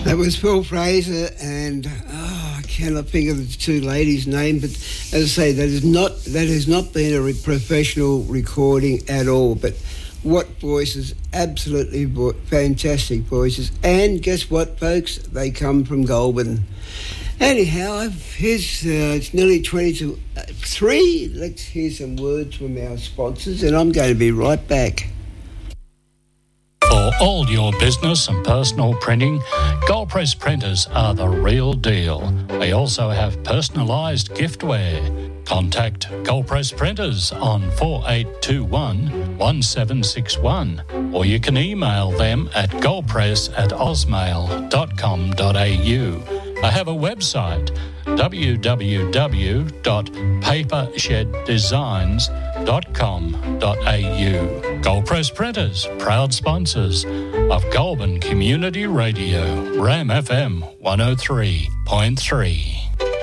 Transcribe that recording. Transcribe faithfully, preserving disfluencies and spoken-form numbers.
That was Paul Fraser, and oh, I cannot think of the two ladies' name. But as I say, that is not that has not been a re- professional recording at all. But what voices! Absolutely vo- fantastic voices. And guess what, folks? They come from Goulburn. Anyhow, I've, here's uh, it's nearly twenty to three. Let's hear some words from our sponsors, and I'm going to be right back. For all your business and personal printing, Gold Press printers are the real deal. They also have personalised giftware. Contact Gold Press Printers on four eight two one, one seven six one, or you can email them at goldpress at ausmail dot com dot a u. They have a website, w w w dot paper shed designs dot com dot a u. Gold Press Printers, proud sponsors of Goulburn Community Radio, Ram F M one oh three point three.